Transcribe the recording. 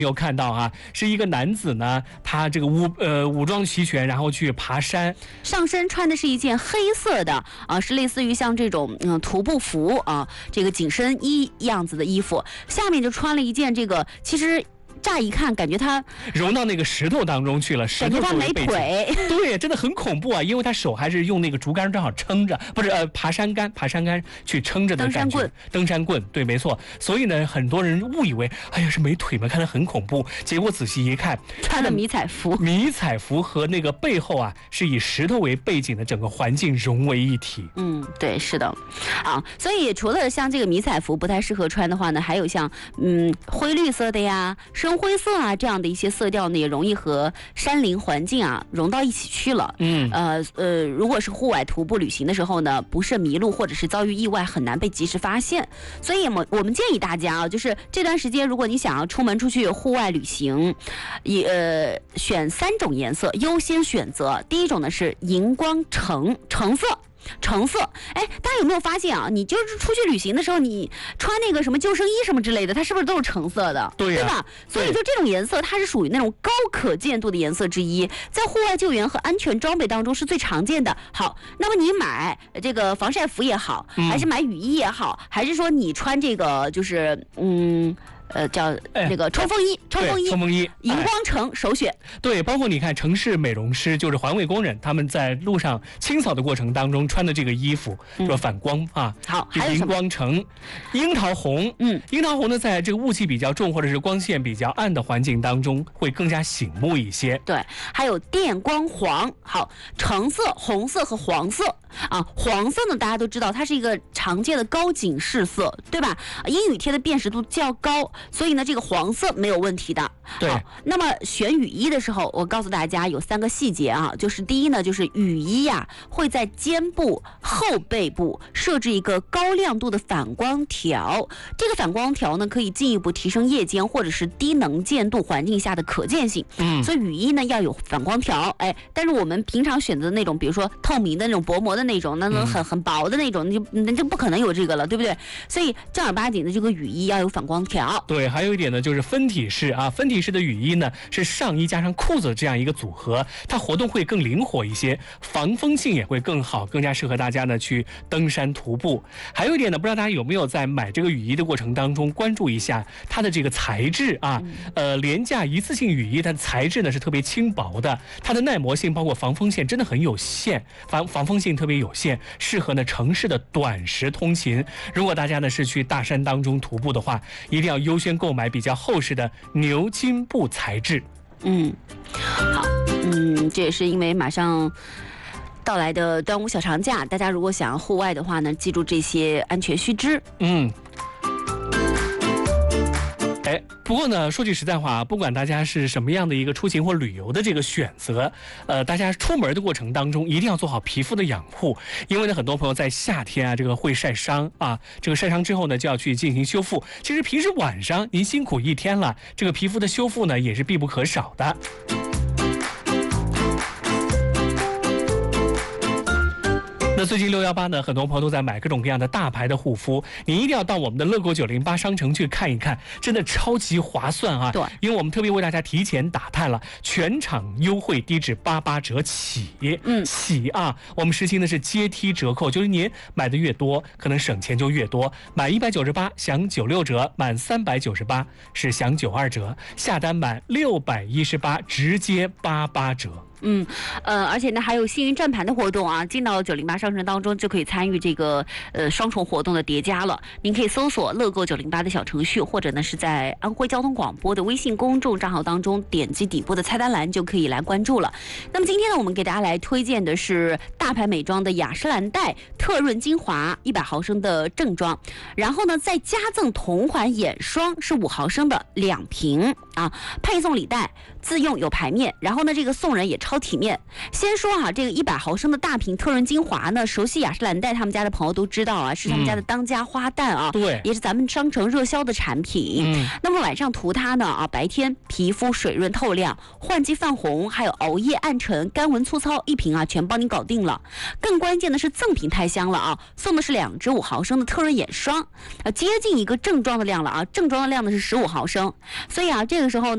有看到啊，是一个男子呢，他这个武装齐全，然后去爬山， 上身穿的是一件黑色的是类似于像这种徒步服啊，这个紧身衣样子的衣服，下面就穿了一件这个其实。乍一看，感觉他融到那个石头当中去了， 感觉他没腿， 对，真的很恐怖啊！因为他手还是用那个竹竿正好撑着，不是爬山杆去撑着的感觉，登山棍，对，没错。所以呢，很多人误以为，哎呀是没腿嘛，看得很恐怖。结果仔细一看， 穿的迷彩服， 迷彩服和那个背后啊，是以石头为背景的整个环境融为一体。 对，是的，啊，所以除了像这个迷彩服不太适合穿的话呢，还有像灰绿色的呀。深灰色啊，这样的一些色调呢，也容易和山林环境啊融到一起去了。如果是户外徒步旅行的时候呢，不慎迷路或者是遭遇意外，很难被及时发现。所以我们建议大家啊，就是这段时间，如果你想要出门出去户外旅行，选3种颜色优先选择。第一种呢是荧光橙色。哎，大家有没有发现啊？你就是出去旅行的时候，你穿那个什么救生衣什么之类的，它是不是都是橙色的？对吧？所以就这种颜色，它是属于那种高可见度的颜色之一，在户外救援和安全装备当中是最常见的。好，那么你买这个防晒服也好，还是买雨衣也好，还是说你穿这个就是叫那个冲锋衣，荧光橙首选。 对，包括你看城市美容师，就是环卫工人，他们在路上清扫的过程当中穿的这个衣服，说反光啊。 好，还有荧光橙、樱桃红。樱桃红呢，在这个雾气比较重或者是光线比较暗的环境当中，会更加醒目一些。 对，还有电光黄。好，橙色、红色和黄色啊。黄色呢，大家都知道，它是一个常见的高警示色，对吧？阴雨天的辨识度较高。所以呢，这个黄色没有问题的。 对。 那么选雨衣的时候，我告诉大家有3个细节啊，就是第一呢，就是雨衣呀会在肩部后背部设置一个高亮度的反光条，这个反光条呢可以进一步提升夜间或者是低能见度环境下的可见性。所以雨衣呢要有反光条，但是我们平常选择的那种，比如说透明的那种薄膜的那种，那种很薄的那种，那就不可能有这个了，对不对？所以正儿八经的这个雨衣要有反光条。 对，还有一点呢，就是分体式啊，分体式的雨衣呢是上衣加上裤子这样一个组合，它活动会更灵活一些，防风性也会更好，更加适合大家呢去登山徒步。还有一点呢，不知道大家有没有在买这个雨衣的过程当中关注一下它的这个材质啊？廉价一次性雨衣它的材质呢是特别轻薄的，它的耐磨性包括防风性真的很有限，防风性特别有限，适合呢城市的短时通勤。如果大家呢是去大山当中徒步的话，一定要优先购买比较厚实的牛津布材质。 好，这也是因为马上到来的端午小长假，大家如果想要户外的话呢，记住这些安全须知。 不过呢，说句实在话，不管大家是什么样的一个出行或旅游的这个选择，大家出门的过程当中一定要做好皮肤的养护，因为呢，很多朋友在夏天啊，这个会晒伤啊，这个晒伤之后呢，就要去进行修复。其实平时晚上您辛苦一天了，这个皮肤的修复呢，也是必不可少的。那最近618呢，很多朋友都在买各种各样的大牌的护肤，你一定要到我们的乐购908商城去看一看，真的超级划算啊！ 对， 因为我们特别为大家提前打探了全场优惠低至88折起，起啊！我们实行的是阶梯折扣，就是您买的越多，可能省钱就越多。满198享96折，满398是享92折，下单满618直接88折。 而且呢还有幸运转盘的活动啊，进到908商城当中就可以参与这个双重活动的叠加了。您可以搜索乐购908的小程序，或者呢是在安徽交通广播的微信公众账号当中点击底部的菜单栏就可以来关注了。那么今天呢，我们给大家来推荐的是大牌美妆的雅诗兰黛特润精华100毫升的正装，然后呢再加赠同款眼霜是5毫升的2瓶啊，配送礼袋，自用有牌面，然后呢这个送人也超体面。先说这个100毫升的大瓶特润精华呢，熟悉雅诗兰黛他们家的朋友都知道啊，是他们家的当家花旦啊， 对， 也是咱们商城热销的产品。那么晚上涂它呢白天皮肤水润透亮，换季泛红，还有熬夜暗沉、干纹粗糙，一瓶全帮你搞定了。更关键的是赠品太香了送的是2支5毫升的特润眼霜，接近一个正装的量了正装的量呢是15毫升，所以这个时候呢